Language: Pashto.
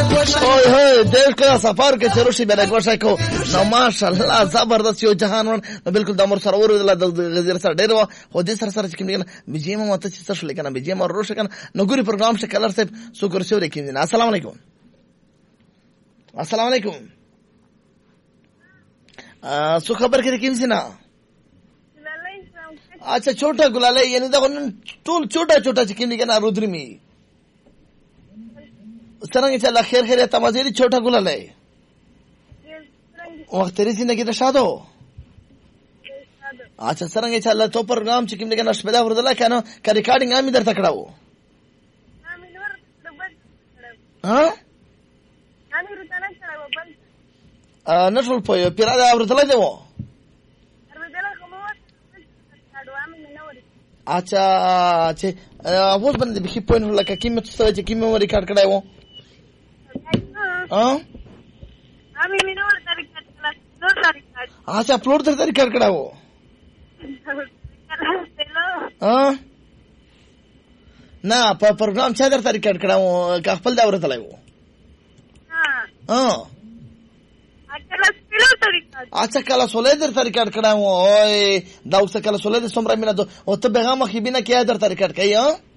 اوه هو دیش کله سفر کې چروشي به راګوښه کو نو ماشاءالله زبردست یو جهان ون بالکل د امر سره ور د غزیر سره ډیر و خو دې سره چې کوم بيجي مو ته چې څه شل کنه بيجي مو روشه کنه نو ګوري پروګرام شه کلر صاحب سو ګرسو لیکین السلام علیکم السلام علیکم سو خبر کې کوم سینا अच्छा छोटा गुलाल है यानी देखो टूल छोटा छोटा चिकन के ना रुद्र में सरंग चला खैर खैर तमाजेरी छोटा गुलाल है वक्त तेरी जिंदगी का शादो अच्छा सरंग चला तो प्रोग्राम चिकन के ना स्पेदा वरदला क्या का रिकॉर्डिंग आम इधर तकड़ा वो हाँ नशुल पोयो पिरादा वरदला दे वो अच्छा अच्छा आवाज बंद देखी पॉइंट होला का कीमत सो जे की मेमोरी कार्ड कडायो हां आमी मेमोरी कार्ड कला अच्छा अपलोड तर कार्ड कडायो हां ना प्रोग्राम चादर तारीख कार्ड कडायो का खपल दावर तलायो हां अच्छा कला सोले दर तरीका कडायो ओए दाउस कला सोले दर सोमरा मिना तो ओ त बेगा मखिबिना क्या दर तरीका कई हां